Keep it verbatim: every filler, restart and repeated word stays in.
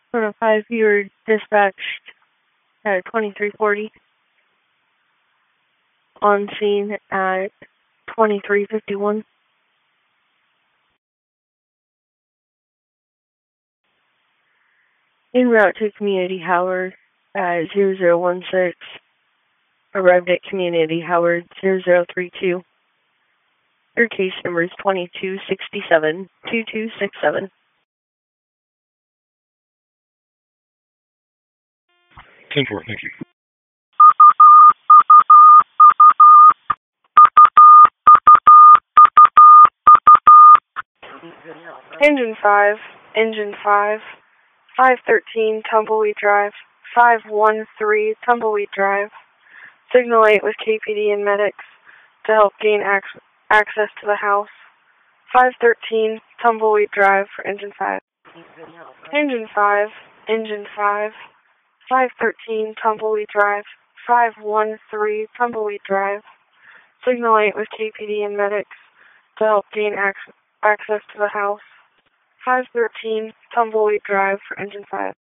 one oh five, you were dispatched at twenty-three forty. On scene at twenty-three fifty-one. En route to Community Howard at zero zero one six. Arrived at Community Howard zero zero three two. Your case number is twenty-two sixty-seven, twenty-two sixty-seven. ten four, thank you. Engine five, Engine five, five thirteen Tumbleweed Drive, five one three Tumbleweed Drive. Signal eight with K P D and medics to help gain ac- access to the house. five thirteen Tumbleweed Drive for Engine five. Engine five, Engine five, five thirteen Tumbleweed Drive, five one three Tumbleweed Drive. Signal eight with K P D and medics to help gain ac- access to the house. five thirteen Tumbleweed Drive for Engine five.